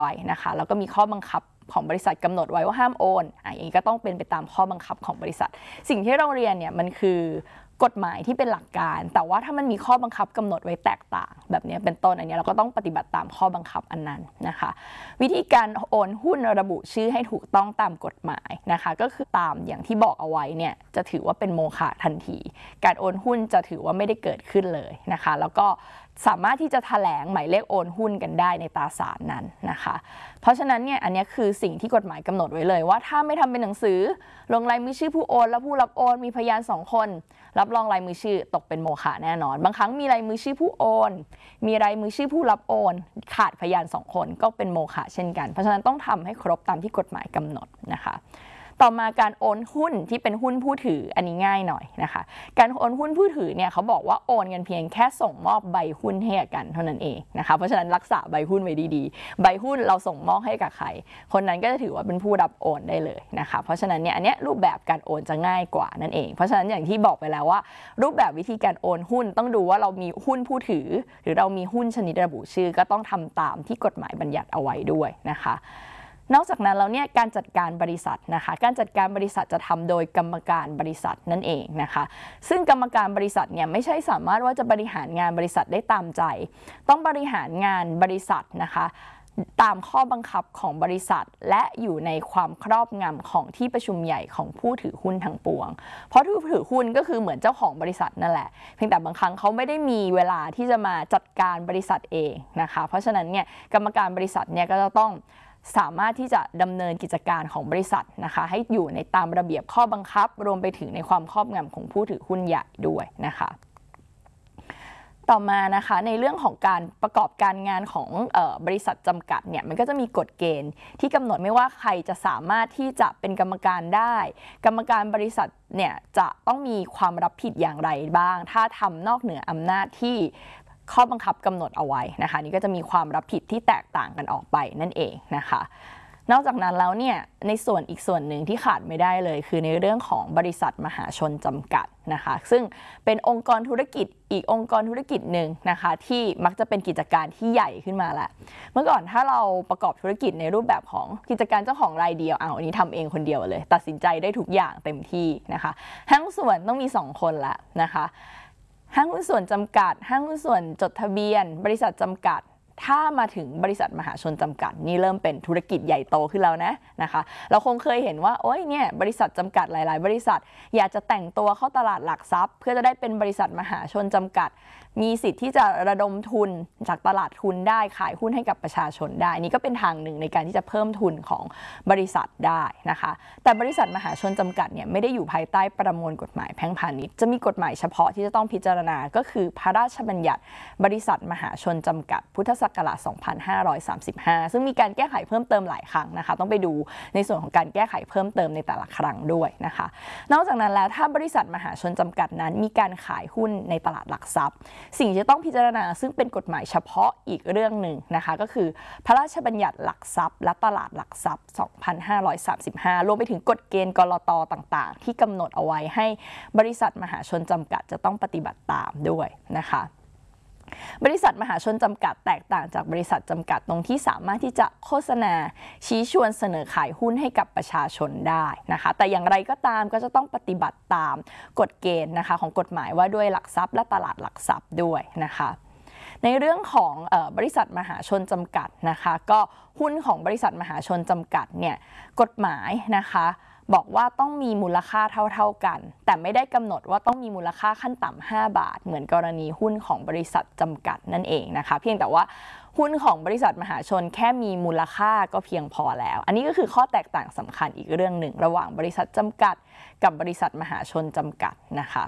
ไว้นะคะแล้วก็มีข้อบังคับของบริษัทกำหนดไว้ว่าห้ามโอนอย่างนี้ก็ต้องเป็นไปตามข้อบังคับของบริษัทสิ่งที่เราเรียนเนี่ยมันคือกฎหมายที่เป็นหลักการแต่ว่าถ้ามันมีข้อบังคับกำหนดไว้แตกต่างแบบนี้เป็นต้นอันนี้เราก็ต้องปฏิบัติตามข้อบังคับอันนั้นนะคะวิธีการโอนหุ้นระบุชื่อให้ถูกต้องตามกฎหมายนะคะก็คือตามอย่างที่บอกเอาไว้เนี่ยจะถือว่าเป็นโมฆะทันทีการโอนหุ้นจะถือว่าไม่ได้เกิดขึ้นเลยนะคะแล้วก็สามารถที่จะแถลงหมายเลขโอนหุ้นกันได้ในตราสารนั้นนะคะเพราะฉะนั้นเนี่ยอันนี้คือสิ่งที่กฎหมายกำหนดไว้เลยว่าถ้าไม่ทำเป็นหนังสือลงลายมือชื่อผู้โอนและผู้รับโอนมีพยาน2 คนรับรองลายมือชื่อตกเป็นโมฆะแน่นอนบางครั้งมีลายมือชื่อผู้โอนมีลายมือชื่อผู้รับโอนขาดพยาน2 คนก็เป็นโมฆะเช่นกันเพราะฉะนั้นต้องทำให้ครบตามที่กฎหมายกำหนดนะคะต่อมาการโอนหุ้นที่เป็นหุ้นผู้ถืออันนี้ง่ายหน่อยนะคะการโอนหุ้นผู้ถือเนี่ยเขาบอกว่าโอนกันเพียงแค่ส่งมอบใบหุ้นให้กันเท่านั้นเองนะคะเพราะฉะนั้นรักษาใบหุ้นไว้ดีๆใบหุ้นเราส่งมอบให้กับใครคนนั้นก็จะถือว่าเป็นผู้รับโอนได้เลยนะคะเพราะฉะนั้นเนี่ยอันนี้รูปแบบการโอนจะง่ายกว่านั่นเองเพราะฉะนั้นอย่างที่บอกไปแล้วว่ารูปแบบวิธีการโอนหุ้นต้องดูว่าเรามีหุ้นผู้ถือหรือเรามีหุ้นชนิดระบุชื่อก็ต้องทำตามที่กฎหมายบัญญัติเอาไว้ด้วยนะคะนอกจากนั้นแล้วเนี่ยการจัดการบริษัทนะคะการจัดการบริษัทจะทำโดยกรรมการบริษัทนั่นเองนะคะซึ่งกรรมการบริษัทเนี่ยไม่ใช่สามารถว่าจะบริหารงานบริษัทได้ตามใจต้องบริหารงานบริษัทนะคะตามข้อบังคับของบริษัทและอยู่ในความครอบงำของที่ประชุมใหญ่ของผู้ถือหุ้นทั้งปวงเพราะผู้ถือหุ้นก็คือเหมือนเจ้าของบริษัทนั่นแหละเพียงแต่บางครั้งเขาไม่ได้มีเวลาที่จะมาจัดการบริษัทเองนะคะเพราะฉะนั้นเนี่ยกรรมการบริษัทเนี่ยก็จะต้องสามารถที่จะดำเนินกิจการของบริษัทนะคะให้อยู่ในตามระเบียบข้อบังคับรวมไปถึงในความครอบงำของผู้ถือหุ้นใหญ่ด้วยนะคะต่อมานะคะในเรื่องของการประกอบการงานของบริษัทจำกัดเนี่ยมันก็จะมีกฎเกณฑ์ที่กำหนดไม่ว่าใครจะสามารถที่จะเป็นกรรมการได้กรรมการบริษัทเนี่ยจะต้องมีความรับผิดอย่างไรบ้างถ้าทำนอกเหนืออำนาจที่ข้อบังคับกำหนดเอาไว้นะคะนี่ก็จะมีความรับผิดที่แตกต่างกันออกไปนั่นเองนะคะนอกจากนั้นแล้วเนี่ยในส่วนอีกส่วนหนึ่งที่ขาดไม่ได้เลยคือในเรื่องของบริษัทมหาชนจำกัดนะคะซึ่งเป็นองค์กรธุรกิจอีกองค์กรธุรกิจหนึ่งนะคะที่มักจะเป็นกิจการที่ใหญ่ขึ้นมาแหละเมื่อก่อนถ้าเราประกอบธุรกิจในรูปแบบของกิจการเจ้าของรายเดียวอันนี้ทำเองคนเดียวเลยตัดสินใจได้ทุกอย่างเต็มที่นะคะห้างส่วนต้องมี2 คนละนะคะห้างหุ้นส่วนจำกัดห้างหุ้นส่วนจดทะเบียนบริษัทจำกัดถ้ามาถึงบริษัทมหาชนจำกัดนี่เริ่มเป็นธุรกิจใหญ่โตขึ้นแล้วนะคะเราคงเคยเห็นว่าโอ้ยเนี่ยบริษัทจำกัดหลายๆบริษัทอยากจะแต่งตัวเข้าตลาดหลักทรัพย์เพื่อจะได้เป็นบริษัทมหาชนจำกัดมีสิทธิ์ที่จะระดมทุนจากตลาดทุนได้ขายหุ้นให้กับประชาชนได้นี่ก็เป็นทางหนึ่งในการที่จะเพิ่มทุนของบริษัทได้นะคะแต่บริษัทมหาชนจำกัดเนี่ยไม่ได้อยู่ภายใต้ประมวลกฎหมายแพ่งพาณิชย์จะมีกฎหมายเฉพาะที่จะต้องพิจารณาก็คือพระราชบัญญัติบริษัทมหาชนจำกัดพุทธศักราช 2535 ซึ่งมีการแก้ไขเพิ่มเติมหลายครั้งนะคะต้องไปดูในส่วนของการแก้ไขเพิ่มเติมในแต่ละครั้งด้วยนะคะนอกจากนั้นแล้วถ้าบริษัทมหาชนจำกัดนั้นมีการขายหุ้นในตลาดหลักทรัพย์สิ่งที่ต้องพิจารณาซึ่งเป็นกฎหมายเฉพาะอีกเรื่องหนึ่งนะคะก็คือพระราชบัญญัติหลักทรัพย์และตลาดหลักทรัพย์ 2535 รวมไปถึงกฎเกณฑ์กลต.ต่างๆที่กำหนดเอาไว้ให้บริษัทมหาชนจำกัดจะต้องปฏิบัติตามด้วยนะคะบริษัทมหาชนจำกัดแตกต่างจากบริษัทจำกัดตรงที่สามารถที่จะโฆษณาชี้ชวนเสนอขายหุ้นให้กับประชาชนได้นะคะแต่อย่างไรก็ตามก็จะต้องปฏิบัติตามกฎเกณฑ์นะคะของกฎหมายว่าด้วยหลักทรัพย์และตลาดหลักทรัพย์ด้วยนะคะในเรื่องของบริษัทมหาชนจำกัดนะคะก็หุ้นของบริษัทมหาชนจำกัดเนี่ยกฎหมายนะคะบอกว่าต้องมีมูลค่าเท่ากันแต่ไม่ได้กำหนดว่าต้องมีมูลค่าขั้นต่ำ5 บาทเหมือนกรณีหุ้นของบริษัทจำกัดนั่นเองนะคะเพียงแต่ว่าหุ้นของบริษัทมหาชนแค่มีมูลค่าก็เพียงพอแล้วอันนี้ก็คือข้อแตกต่างสำคัญอีกเรื่องหนึ่งระหว่างบริษัทจำกัดกับบริษัทมหาชนจำกัดนะคะ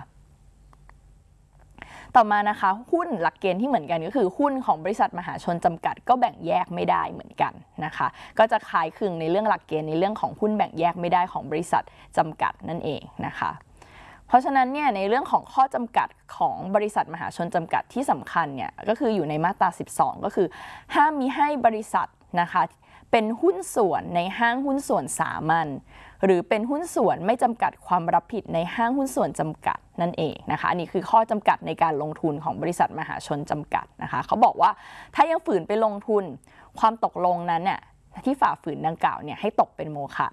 ต่อมานะคะหุ้นหลักเกณฑ์ที่เหมือนกันก็คือหุ้นของบริษัทมหาชนจำกัดก็แบ่งแยกไม่ได้เหมือนกันนะคะก็จะคล้ายคลึงในเรื่องหลักเกณฑ์ในเรื่องของหุ้นแบ่งแยกไม่ได้ของบริษัทจำกัดนั่นเองนะคะเพราะฉะนั้นเนี่ยในเรื่องของข้อจำกัดของบริษัทมหาชนจำกัดที่สำคัญเนี่ยก็คืออยู่ในมาตรา 12 ก็คือห้ามมิให้บริษัทนะคะเป็นหุ้นส่วนในห้างหุ้นส่วนสามัญหรือเป็นหุ้นส่วนไม่จำกัดความรับผิดในห้างหุ้นส่วนจำกัดนั่นเองนะคะอันนี้คือข้อจำกัดในการลงทุนของบริษัทมหาชนจำกัดนะคะเขาบอกว่าถ้ายังฝืนไปลงทุนความตกลงนั้นเนี่ยที่ฝ่าฝืนดังกล่าวเนี่ยให้ตกเป็นโมฆะ